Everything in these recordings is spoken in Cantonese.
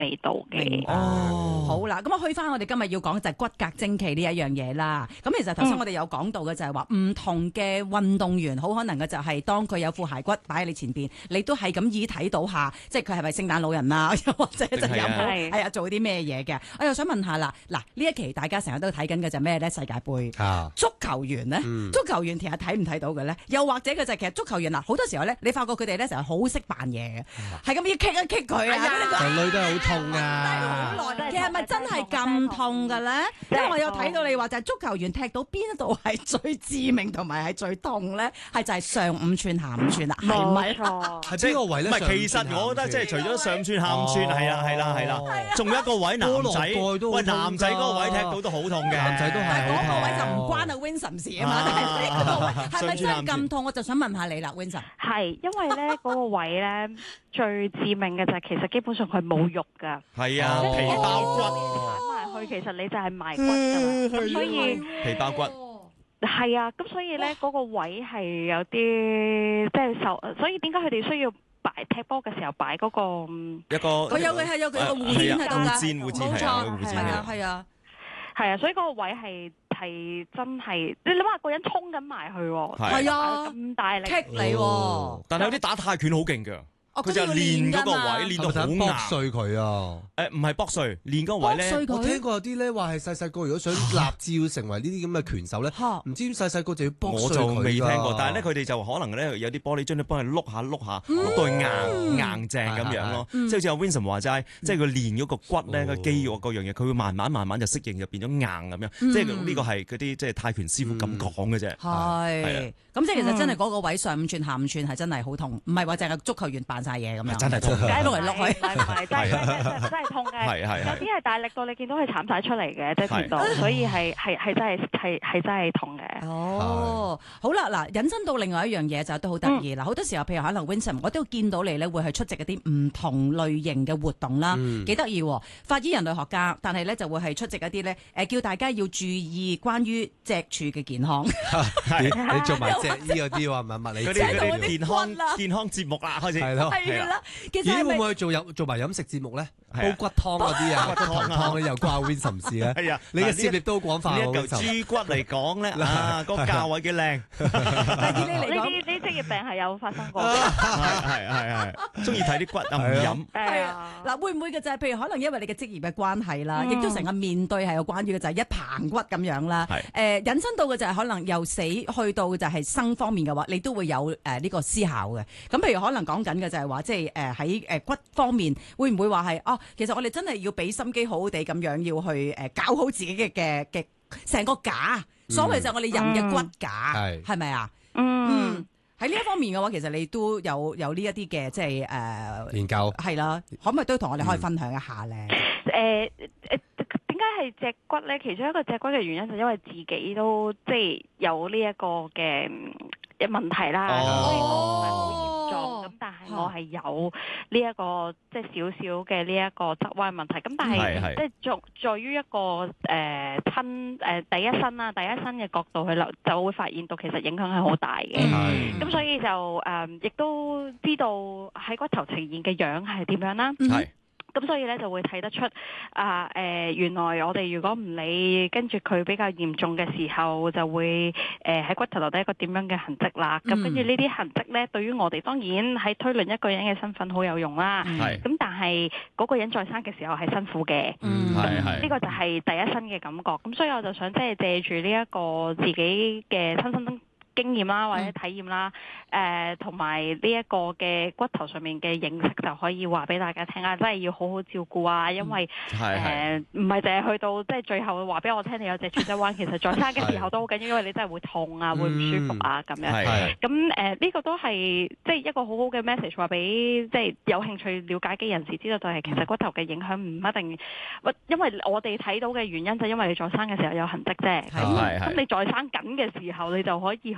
味道嘅。 好啦，咁去翻我哋今日要講就係骨骼精奇呢一樣嘢啦。咁其實頭先我哋有講到嘅就係話唔同嘅運動員好可能嘅就係當佢有副骸骨擺喺你前邊，你都係咁意睇到下，即係佢係咪聖誕老人啊，又或者就有冇係啊做啲咩嘢嘅？我又想問下啦，嗱呢一期大家成日都睇緊嘅就係咩咧？世界盃足球員咧，足球員其實睇唔睇到嘅咧？又或者嘅就係其實足球員嗱，好多時候咧，你發覺佢哋咧成日好識扮嘢嘅，係咁要棘一棘佢啊， 女都係好痛啊！ 好耐，其實係咪真係咁痛嘅咧？因為我有睇到你話就係足球員踢到邊一度係最致命同埋係最痛咧，係就係上5寸下5寸啦，係咪？ 係邊個位咧？ 唔係，其實我覺得即係除咗上寸下5寸，係啦，仲有一個位男仔，喂男仔嗰個位踢到都好痛嘅， 男仔都係。 但係嗰個位就唔關阿 Vincent 事啊嘛，但係呢個位係咪真係咁痛？我就想問下你啦，Vincent。 係因為咧嗰個位咧最致命嘅就係其實基本上佢冇肉㗎。 係啊，皮包骨鏟埋去，其實你就係埋骨㗎啦。咁所以皮包骨係啊，咁所以咧嗰個位係有啲即係受，所以點解佢哋需要踢波嘅時候擺嗰個一個佢有佢有個護墊喺度㗎， 護墊冇錯， 係係啊。 係啊，所以嗰個位係真係，你諗下個人衝緊埋去喎， 係啊， 咁大力棘你喎， 但係有啲打泰拳好勁㗎。佢就練嗰個位，練到好硬， 剝碎佢啊！ 唔係剝碎，練嗰個位咧。 我聽過有啲咧話係細細個，如果想立志要成為呢啲咁嘅拳手咧，唔知細細個就要剝碎佢。 我就未聽過，但係咧佢哋就可能咧有啲玻璃樽咧幫佢碌下，碌到佢硬淨咁樣咯。即係好似阿 Vincent 話齋，即係佢練嗰個骨咧、個肌肉嗰樣嘢，佢會慢慢就適應，就變咗硬咁樣。即係呢個係嗰啲即係泰拳師傅咁講嘅啫。 係，咁即係其實真係嗰個位上5寸下5寸係真係好痛，唔係話淨係足球員扮晒嘢咁樣。 真係痛， 碌嚟碌去， 真係痛嘅。有啲係大力到你見到佢慘晒出嚟嘅，即係跌到，所以係真係痛嘅。 哦，好啦，嗱，引申到另外一樣嘢就都好得意啦。好多時候，譬如可能 Vincent，我都見到你咧會去出席一啲唔同類型嘅活動啦，幾得意。法醫人類學家，但係咧就會係出席一啲咧叫大家要注意關於脊柱嘅健康。 你做埋脊醫嗰啲話唔係物理嗰啲健康節目啦，開始係咯。 係啦，其實會唔會做埋飲食節目咧？煲骨湯嗰啲啊，骨湯咧又關 Vincent 事咧。 係啊， 你嘅涉獵都好廣泛。 呢一嚿豬骨嚟講咧，個價位幾靚。 呢啲職業病係有發生過。 係，中意睇啲骨啊，唔飲。 係啊，嗱，會唔會嘅就係譬如可能因為你嘅職業嘅關係啦，亦都成日面對係有關於嘅就係一棚骨咁樣啦。引申到嘅就係可能由死去到就係生方面嘅話，你都會有呢個思考嘅。咁譬如可能講緊嘅就係話，即係喺骨方面，會唔會話係其實我哋真係要俾心機好好地咁樣要去搞好自己嘅成個架，所謂就係我哋人嘅骨架，係咪啊？喺呢一方面嘅話，其實你都有呢一啲嘅即係研究， 係啦，可唔可以都同我哋可以分享一下咧？ 點解係脊骨咧？其中一個脊骨嘅原因就因為自己都即係有呢一個嘅問題啦，所以我唔係好嚴重，咁但係我係有呢一個即係少少嘅呢一個側彎問題，咁但係即係在於一個第一身嘅角度去留，就會發現到其實影響係好大嘅，咁所以就亦都知道喺骨頭呈現嘅樣係點樣啦。咁所以咧就會睇得出原來我哋如果唔理，跟住佢比較嚴重嘅時候，就會喺骨頭留低一個點樣嘅痕跡啦。咁跟住呢啲痕跡咧，對於我哋當然喺推論一個人嘅身份好有用啦。咁但係嗰個人在生嘅時候係辛苦嘅。呢個就係第一身嘅感覺。咁所以我就想即係借住呢一個自己嘅親身經驗啦，或者體驗啦，同埋呢一個嘅骨頭上面嘅認識就可以話俾大家聽啊！真係要好好照顧啊，因為唔係淨係去到即係最後話俾我聽你有脊柱側彎，其實在生嘅時候都好緊要，因為你真係會痛啊，會唔舒服啊咁樣。咁呢個都係即係一個好好嘅 message 話俾即係有興趣了解嘅人士知道，就係其實骨頭嘅影響唔一定，因為我哋睇到嘅原因就因為你在生嘅時候有痕跡啫。咁你在生緊嘅時候，你就可以去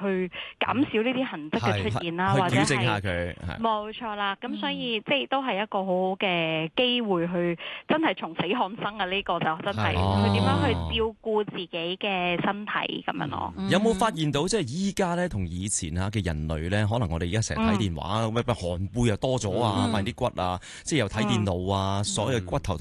去減少呢啲痕跡嘅出現啦，或者去矯正下係佢。 冇錯啦。咁所以即係都係一個好好嘅機會去真係從死看生啊！呢個就真係佢點樣去照顧自己嘅身體咁樣咯。 有冇發現到即係依家咧同以前啊嘅人類咧，可能我哋而家成日睇電話，咩寒背又多咗啊，發現啲骨啊，即係又睇電腦啊，所有骨頭